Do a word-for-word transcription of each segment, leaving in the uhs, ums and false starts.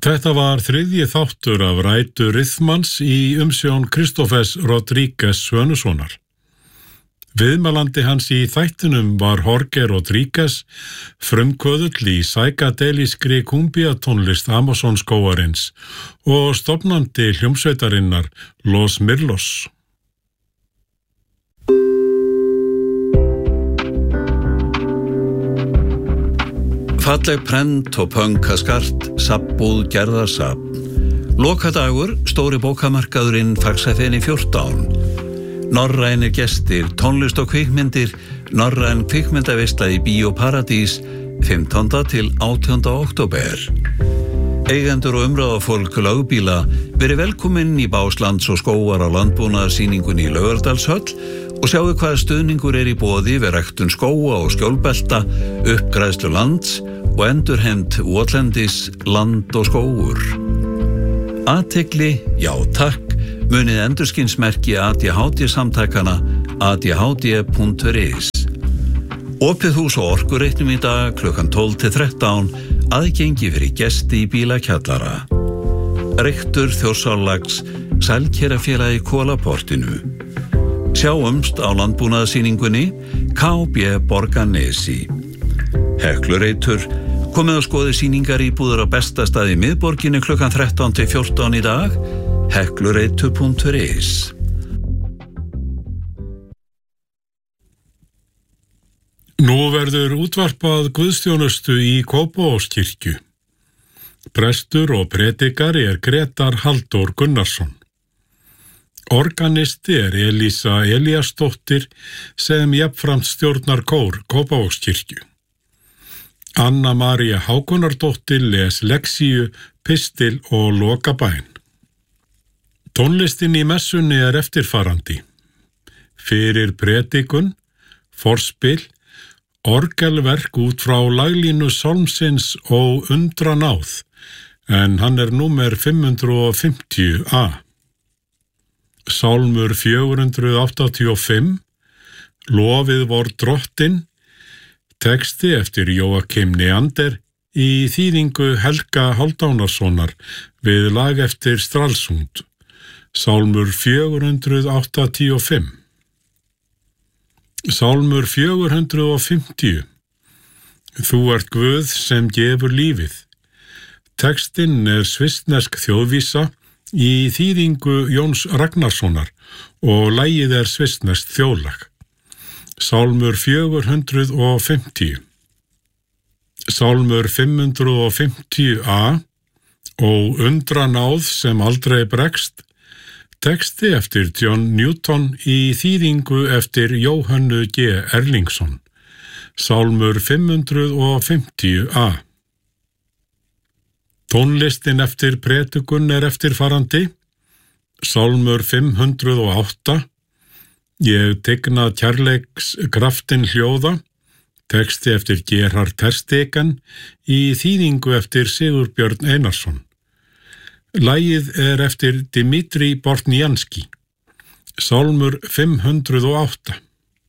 Þetta var þriðji þáttur af rætu Rithmans í umsjón Kristófers Rodríguez Svönussonar. Viðmælandi hans í þættinum var Jorge Rodríguez, frumkvöðull í psykadelískri kúmbíatónlist Amazonskógarins og stofnandi hljómsveitarinnar Los Mirlos. Falleg prent og pönka skart, sabbúð gerðarsafn. Lokadagur, stóri bókamarkaðurinn Faxafeni fjórtán. Norrænir gestir, tónlist og kvikmyndir, norræn kvikmyndaveisla í Bíó Paradís, fimmtánda til átjánda október. Eigendur og umráðafólk lögbíla, verið velkominn í Báslands og skógar á landbúnaðarsýningunni í Laugardalshöll og sjáu hvað stuðningur er í boði við ræktun skóga og skjólbelta, uppgræðslu lands og endurheimt votlendis, land og skógur. Athygli, já takk, munið endurskinsmerki A D H D-samtakana a d h d punktur is. Opið hús og orkureitnum í dag klukkan tólf til þrettán, aðgengi fyrir gesti í bílakjallara. Reyktur Þjórsárlags, sælkerafélagi Kolaportinu. Sjáumst á landbúnaðarsýningunni K B Borgarnesi. Heklureitur, komið að skoði sýningar íbúður á besta stað í miðborginni klukkan þrettán til fjórtán í dag, heklureitur punktur is. Nú verður útvarpað guðsþjónustu í Kópavogskirkju. Prestur og predikari er Grétar Halldór Gunnarsson. Organisti er Elísa Elíasdóttir sem jafnframt stjórnar kór Kópavogskirkju. Anna María Hákonardóttir les lexíu, pistil og lokabæn. Tónlistin í messunni er eftirfarandi. Fyrir predikun, forspil, orgelverk út frá laglínu Sálmsins og undra náð, en hann er númer fimm hundruð fimmtíu A. Sálmur fjögur hundruð áttatíu og fimm, Lofið vor drottin, texti eftir Jóakim Neander í þýðingu Helga Hálfdánasonar við lag eftir Stralsund. Sálmur fjögur hundruð áttatíu og fimm. Sálmur fjögur hundruð fimmtíu. Þú ert Guð sem gefur lífið. Textinn er svissnesk þjóðvísa í þýðingu Jóns Ragnarssonar og lagið er svissneskt þjóðlag. Sálmur fjögur hundruð fimmtíu. Sálmur fimm hundruð fimmtíu A og undra náð sem aldrei bregst, texti eftir John Newton í þýðingu eftir Jóhönnu G. Erlingsson. Sálmur fimm hundruð fimmtíu A. Tónlistin eftir predikun er eftirfarandi. Sálmur fimm hundruð og átta. Ég tigna kærleiks kraftin hljóða, texti eftir Gerhard Terstegen í þýðingu eftir Sigurbjörn Einarsson. Lagið er eftir Dmitri Bortnianski. Sálmur fimm hundruð og átta.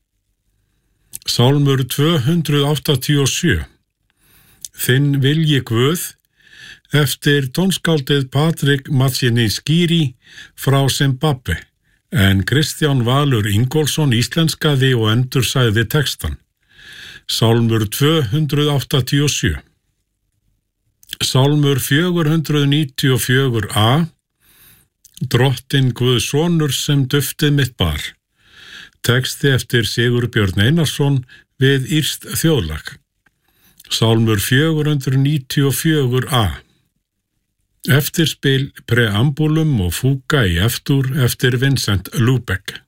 Sálmur tvö hundruð áttatíu og sjö. Þinn vilji Guð, eftir tónskáldið Patrik Maciejewski frá Zimbabwe, en Kristján Valur Ingólfsson íslenskaði og endursagði textan. Sálmur tvö hundruð áttatíu og sjö. Sálmur fjögur hundruð níutíu og fjögur A. Drottin Guðs sonur sem duftið mitt bar. Texti eftir Sigurbjörn Einarsson við írskt þjóðlag. Sálmur fjögur hundruð níutíu og fjögur A. Eftirspil, preambulum og fúga í eftur eftir Vincent Lubeck.